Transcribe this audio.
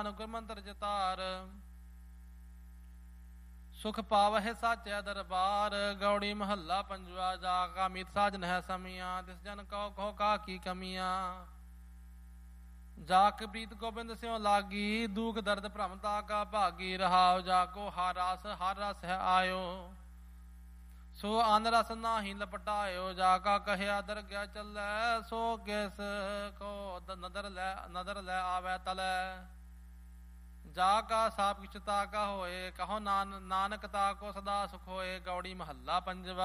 ਨਾਨਕ ਗੁਰਮੰਤਰ ਚਿਤਾਰ। ਸੁਖ ਪਾਵਹਿ ਸਾਚੈ ਦਰਬਾਰ। ਗੌੜੀ ਮਹੱਲਾ ਪੰਜਵਾ। ਜਾ ਕਾ ਮੀਤ ਸਾਜਨ ਹੈ ਸਮੀਆਂ। ਤਿਸ ਜਨ ਕਉ ਕਹੋ ਕਾ ਕੀ ਕਮੀਆਂ। ਜਾ ਕੇ ਪ੍ਰੀਤ ਗੋਬਿੰਦ ਸਿਉ ਲਾਗੀ। ਦੁਖ ਦਰਦ ਭ੍ਰਮ ਤਾ ਕਾ ਭਾਗੀ। ਰਹਾਉ ਜਾ ਕੋ ਹਰ ਰਸ ਹੈ ਆਇਓ। ਸੋ ਅਨ ਰਸ ਨਾਹੀ ਲਪਟਾਇਓ। ਜਾ ਕਾ ਕਹਿਆ ਦਰਗਹਿ ਚੱਲੈ। ਸੋ ਕਿਸ ਕੋ ਨਦਰ ਲੈ ਆਵੈ ਤਲੈ। ਜਾ ਕਾ ਸਭ ਕਿਛ ਤਾ ਕਾ ਹੋਏ। ਕਹੋ ਨਾਨਕ ਤਾ ਕੋ ਸਦਾ ਸੁਖ ਹੋਏ। ਗੌੜੀ ਮਹੱਲਾ ਪੰਜਵਾ।